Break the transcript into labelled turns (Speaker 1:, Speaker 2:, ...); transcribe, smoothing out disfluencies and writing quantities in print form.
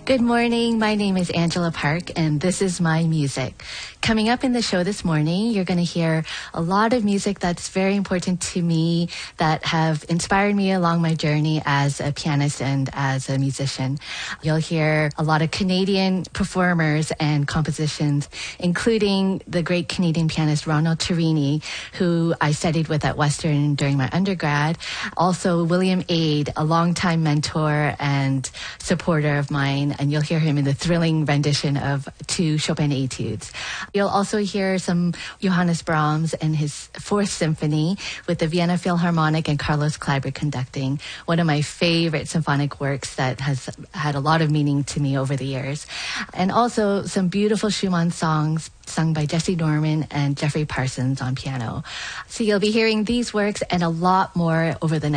Speaker 1: Good morning. My name is Angela Park, and this is my music. Coming up in the show this morning, you're going to hear a lot of music that's very important to me, that have inspired me along my journey as a pianist and as a musician. You'll hear a lot of Canadian performers and compositions, including the great Canadian pianist Ronald Turini, who I studied with at Western during my undergrad. Also, William Aid, a longtime mentor and supporter of mine, and you'll hear him in the thrilling rendition of 2 Chopin etudes. You'll also hear some Johannes Brahms and his 4th Symphony with the Vienna Philharmonic and Carlos Kleiber conducting, one of my favorite symphonic works that has had a lot of meaning to me over the years. And also some beautiful Schumann songs sung by Jesse Norman and Jeffrey Parsons on piano. So you'll be hearing these works and a lot more over the next